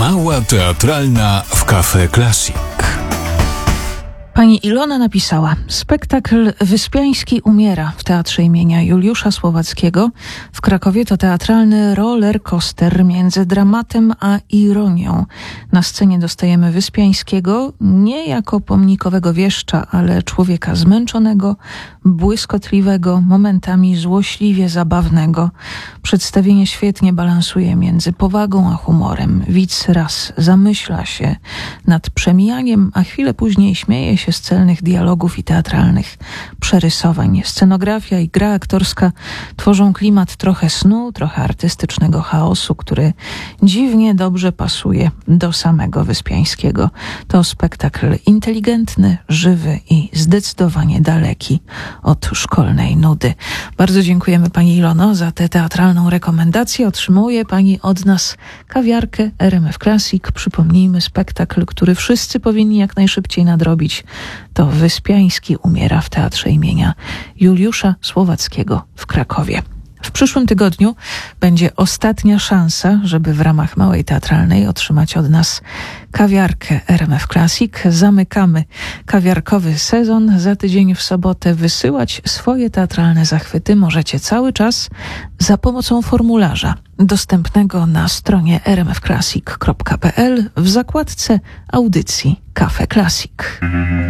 Mała teatralna w Cafe Classic. Pani Ilona napisała: spektakl Wyspiański umiera w Teatrze imienia Juliusza Słowackiego w Krakowie to teatralny roller coaster między dramatem a ironią. Na scenie dostajemy Wyspiańskiego nie jako pomnikowego wieszcza, ale człowieka zmęczonego, błyskotliwego, momentami złośliwie zabawnego. Przedstawienie świetnie balansuje między powagą a humorem. Widz raz zamyśla się nad przemijaniem, a chwilę później śmieje się z celnych dialogów i teatralnych przerysowań. Scenografia i gra aktorska tworzą klimat trochę snu, trochę artystycznego chaosu, który dziwnie dobrze pasuje do samego Wyspiańskiego. To spektakl inteligentny, żywy i zdecydowanie daleki od szkolnej nudy. Bardzo dziękujemy Pani Ilono za tę teatralną rekomendację. Otrzymuje Pani od nas kawiarkę RMF Classic. Przypomnijmy, spektakl, który wszyscy powinni jak najszybciej nadrobić, to Wyspiański umiera w Teatrze imienia Juliusza Słowackiego w Krakowie. W przyszłym tygodniu będzie ostatnia szansa, żeby w ramach Małej Teatralnej otrzymać od nas kawiarkę RMF Classic. Zamykamy kawiarkowy sezon. Za tydzień w sobotę wysyłać swoje teatralne zachwyty możecie cały czas za pomocą formularza dostępnego na stronie rmfclassic.pl w zakładce audycji Cafe Classic.